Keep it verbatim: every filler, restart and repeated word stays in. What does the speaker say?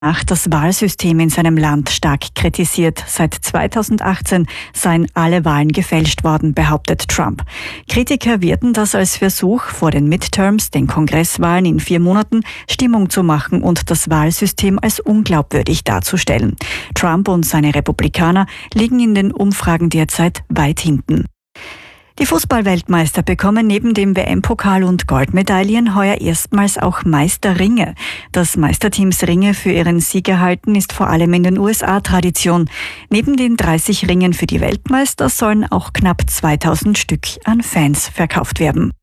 Ach, das Wahlsystem in seinem Land stark kritisiert. Seit zweitausendachtzehn seien alle Wahlen gefälscht worden, behauptet Trump. Kritiker werten das als Versuch, vor den Midterms, den Kongresswahlen in vier Monaten, Stimmung zu machen und das Wahlsystem als unglaubwürdig darzustellen. Trump und seine Republikaner liegen in den Umfragen derzeit weit hinten. Die Fußballweltmeister bekommen neben dem W M-Pokal und Goldmedaillen heuer erstmals auch Meisterringe. Dass Meisterteams Ringe für ihren Sieg erhalten, ist vor allem in den U S A Tradition. Neben den dreißig Ringen für die Weltmeister sollen auch knapp zweitausend Stück an Fans verkauft werden.